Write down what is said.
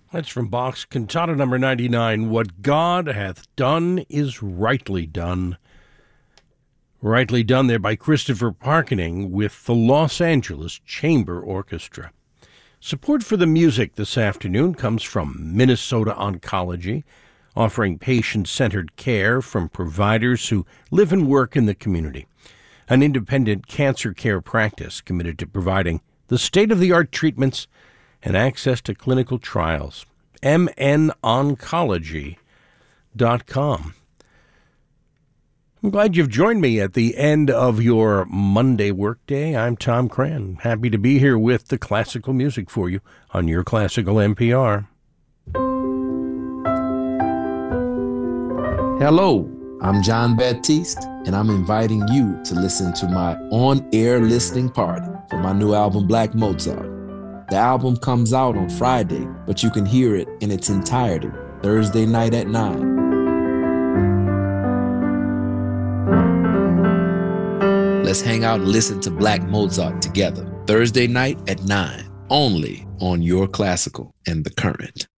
That's from Bach's Cantata number 99. What God hath done is rightly done. Rightly done there by Christopher Parkening with the Los Angeles Chamber Orchestra. Support for the music this afternoon comes from Minnesota Oncology, offering patient-centered care from providers who live and work in the community. An independent cancer care practice committed to providing the state-of-the-art treatments and access to clinical trials. mnoncology.com. I'm glad you've joined me at the end of your Monday workday. I'm Tom Cran, happy to be here with the classical music for you on your Classical NPR. Hello, I'm John Baptiste, and I'm inviting you to listen to my on-air listening party for my new album, Black Mozart. The album comes out on Friday, but you can hear it in its entirety Thursday night at 9. Let's hang out and listen to Black Mozart together Thursday night at 9, only on Your Classical and The Current.